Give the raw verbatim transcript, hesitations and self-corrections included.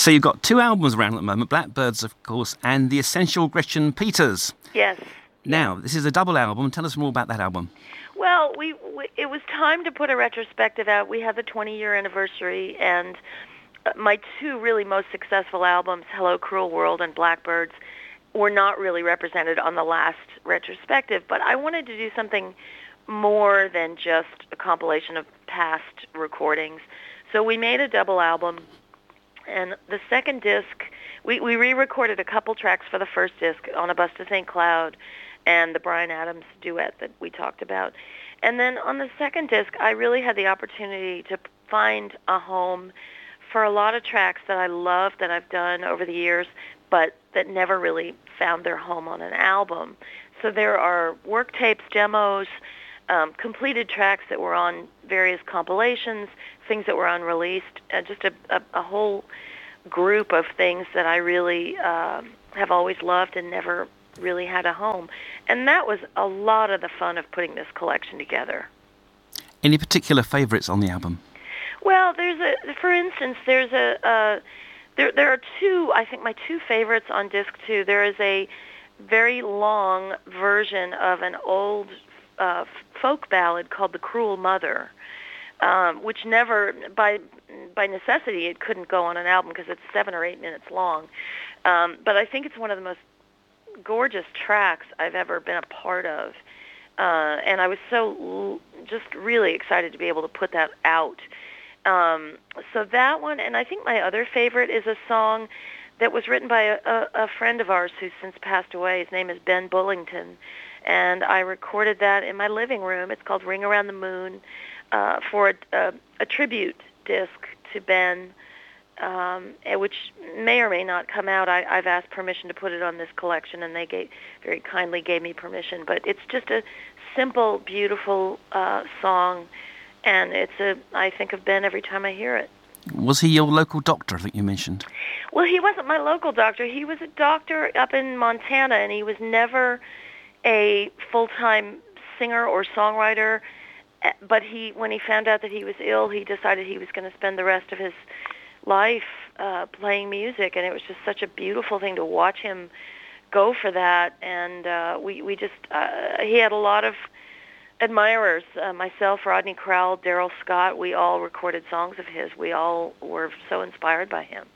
So you've got two albums around at the moment, Blackbirds, of course, and The Essential Gretchen Peters. Yes. Now, this is a double album. Tell us more about that album. Well, we, we it was time to put a retrospective out. We had the twenty-year anniversary, and my two really most successful albums, Hello, Cruel World and Blackbirds, were not really represented on the last retrospective, but I wanted to do something more than just a compilation of past recordings. So we made a double album, and the second disc, we, we re-recorded a couple tracks for the first disc, On a Bus to Saint Cloud and the Bryan Adams duet that we talked about. And then on the second disc, I really had the opportunity to find a home for a lot of tracks that I love, that I've done over the years, but that never really found their home on an album. So there are work tapes, demos, um, completed tracks that were on various compilations, things that were unreleased, uh, just a, a, a whole group of things that I really uh, have always loved and never really had a home. And that was a lot of the fun of putting this collection together. Any particular favorites on the album? Well, there's a, for instance, there's a, uh, there there are two, I think my two favorites on disc two. There is a very long version of an old uh, folk ballad called The Cruel Mother, um, which never, by by necessity, it couldn't go on an album because it's seven or eight minutes long. Um, but I think it's one of the most gorgeous tracks I've ever been a part of. Uh, and I was so just really excited to be able to put that out. Um, so that one, and I think my other favorite is a song that was written by a, a, a friend of ours who's since passed away. His name is Ben Bullington, and I recorded that in my living room. It's called Ring Around the Moon, uh, for a, a, a tribute disc to Ben, um, which may or may not come out. I, I've asked permission to put it on this collection, and they gave, very kindly gave me permission. But it's just a simple, beautiful uh, song, and it's a, I think of Ben every time I hear it. Was he your local doctor, I think you mentioned? Well, he wasn't my local doctor. He was a doctor up in Montana, and he was never a full-time singer or songwriter. But he, when he found out that he was ill, he decided he was going to spend the rest of his life uh, playing music, and it was just such a beautiful thing to watch him go for that. And uh, we, we just, uh, he had a lot of admirers, uh, myself, Rodney Crowell, Daryl Scott. We all recorded songs of his. We all were so inspired by him.